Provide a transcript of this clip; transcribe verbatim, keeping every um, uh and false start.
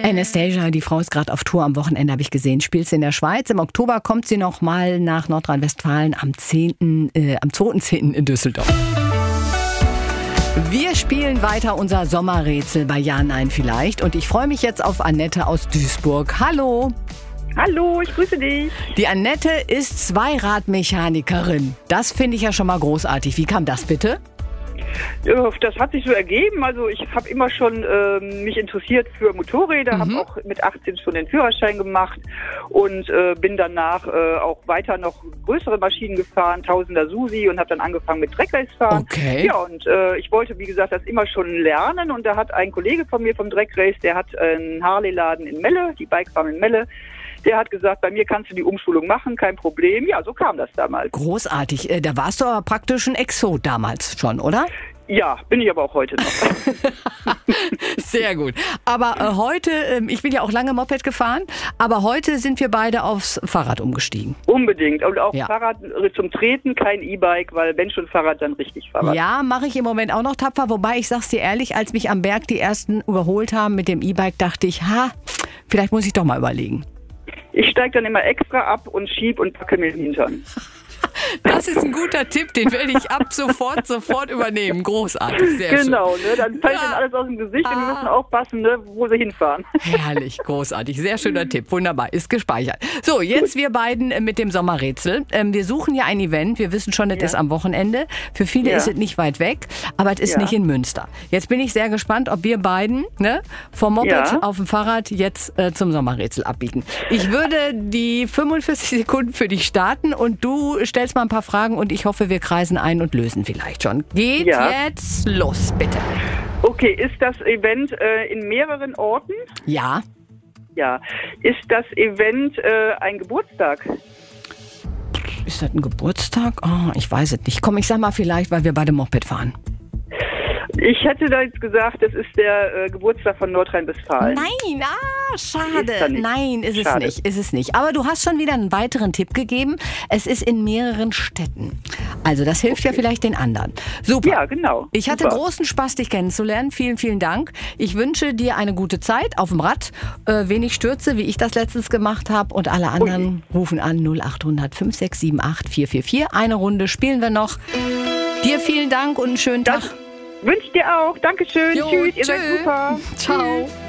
Anastasia, die Frau ist gerade auf Tour am Wochenende, habe ich gesehen. Spielt sie in der Schweiz. Im Oktober kommt sie noch mal nach Nordrhein-Westfalen am zehnten Äh, am zweiten zehnten in Düsseldorf. Wir spielen weiter unser Sommerrätsel bei Ja, Nein, Vielleicht. Und ich freue mich jetzt auf Annette aus Duisburg. Hallo. Hallo, ich grüße dich. Die Annette ist Zweiradmechanikerin. Das finde ich ja schon mal großartig. Wie kam das bitte? Das hat sich so ergeben. Also ich habe immer schon äh, mich interessiert für Motorräder, mhm. habe auch mit achtzehn schon den Führerschein gemacht und äh, bin danach äh, auch weiter noch größere Maschinen gefahren, Tausender Susi, und habe dann angefangen mit Dreckrace fahren. Okay. Ja, und äh, ich wollte, wie gesagt, das immer schon lernen, und da hat ein Kollege von mir vom Dreckrace, der hat einen Harley-Laden in Melle, die Bike Farm in Melle. Der hat gesagt, bei mir kannst du die Umschulung machen, kein Problem. Ja, so kam das damals. Großartig. Äh, da warst du aber praktisch ein Exot damals schon, oder? Ja, bin ich aber auch heute noch. Sehr gut. Aber äh, heute, äh, ich bin ja auch lange Moped gefahren, aber heute sind wir beide aufs Fahrrad umgestiegen. Unbedingt. Und auch ja. Fahrrad zum Treten, kein E-Bike, weil wenn schon Fahrrad, dann richtig Fahrrad. Ja, mache ich im Moment auch noch tapfer. Wobei, ich sag's dir ehrlich, als mich am Berg die ersten überholt haben mit dem E-Bike, dachte ich, ha, vielleicht muss ich doch mal überlegen. Ich steige dann immer extra ab und schieb und packe mir den Hintern. Das ist ein guter Tipp, den werde ich ab sofort, sofort übernehmen. Großartig, sehr schön. Genau, ne? Dann fällt ja. dann alles aus dem Gesicht, ah. und wir müssen aufpassen, ne, wo sie hinfahren. Herrlich, großartig, sehr schöner Tipp, wunderbar, ist gespeichert. So, jetzt Gut. wir beiden mit dem Sommerrätsel. Wir suchen ja ein Event, wir wissen schon, das ja. ist am Wochenende. Für viele ja. ist es nicht weit weg, aber es ist ja. nicht in Münster. Jetzt bin ich sehr gespannt, ob wir beiden ne, vom Moped ja. auf dem Fahrrad jetzt äh, zum Sommerrätsel abbiegen. Ich würde die fünfundvierzig Sekunden für dich starten und du stellst mal ein paar Fragen und ich hoffe, wir kreisen ein und lösen vielleicht schon. Geht ja. jetzt los, bitte. Okay, ist das Event äh, in mehreren Orten? Ja. Ja. Ist das Event äh, ein Geburtstag? Ist das ein Geburtstag? Oh, ich weiß es nicht. Komm, ich sag mal vielleicht, weil wir beide Moped fahren. Ich hätte da jetzt gesagt, das ist der äh, Geburtstag von Nordrhein-Westfalen. Nein, ah, schade. Ist Nein, ist schade. es nicht, ist es nicht. Aber du hast schon wieder einen weiteren Tipp gegeben. Es ist in mehreren Städten. Also das hilft okay. ja vielleicht den anderen. Super. Ja, genau. Ich hatte Super. großen Spaß, dich kennenzulernen. Vielen, vielen Dank. Ich wünsche dir eine gute Zeit auf dem Rad. Äh, wenig Stürze, wie ich das letztens gemacht habe. Und alle anderen Ui. rufen an null acht hundert fünf sechs sieben acht vier vier vier. Eine Runde spielen wir noch. Dir vielen Dank und einen schönen das Tag. Wünsche ich dir auch. Dankeschön. Jo, tschüss. Ihr tschö. seid super. Ciao. Tschüss.